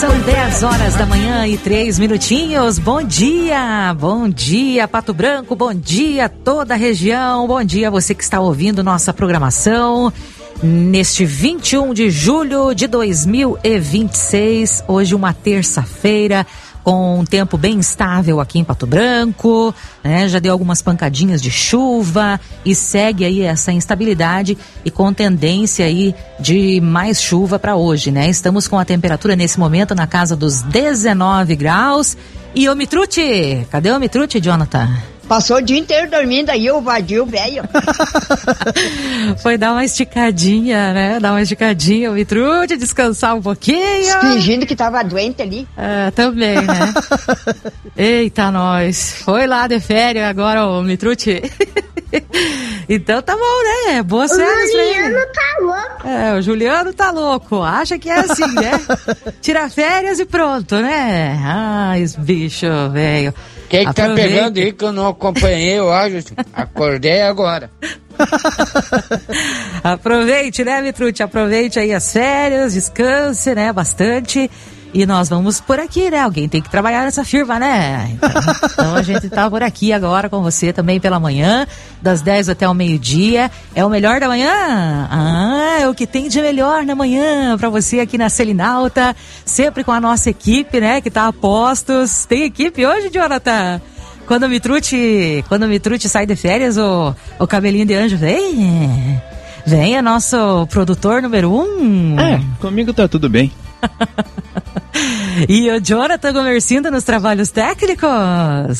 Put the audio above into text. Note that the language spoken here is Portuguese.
São 10 horas da manhã e 3 minutinhos. Bom dia, Pato Branco, bom dia toda a região, bom dia você que está ouvindo nossa programação. Neste 21 de julho de 2026, hoje uma terça-feira, com um tempo bem estável aqui em Pato Branco, né? Já deu algumas pancadinhas de chuva e segue aí essa instabilidade e com tendência aí de mais chuva para hoje, né? Estamos com a temperatura nesse momento na casa dos 19 graus. E o Mitruti? Cadê o Mitruti, Jonathan? Passou o dia inteiro dormindo aí, o vadio velho. Foi dar uma esticadinha, né? Dar uma esticadinha, o Mitruti, descansar um pouquinho. Fingindo que tava doente ali. Também, né? Eita, nós. Foi lá de férias agora, o Mitruti. Então tá bom, né? Boas férias pra ele. O Juliano tá louco. O Juliano tá louco. Acha que é assim, né? Tira férias e pronto, né? Ai, esse bicho, velho. Quem que tá pegando aí que eu não acompanhei, eu acho. Acordei agora. Aproveite, né, Mitruti? Aproveite aí as férias, descanse, né, bastante. E nós vamos por aqui, né? Alguém tem que trabalhar nessa firma, né? Então a gente tá por aqui agora com você também pela manhã, das 10 até o meio-dia. É o melhor da manhã? É o que tem de melhor na manhã pra você aqui na Selinalta, sempre com a nossa equipe, né? Que tá a postos. Tem equipe hoje, Jonathan? Quando o Mitruti sai de férias, o cabelinho de anjo vem, é nosso produtor número 1. Comigo tá tudo bem. E o Jonathan Gomercindo nos trabalhos técnicos.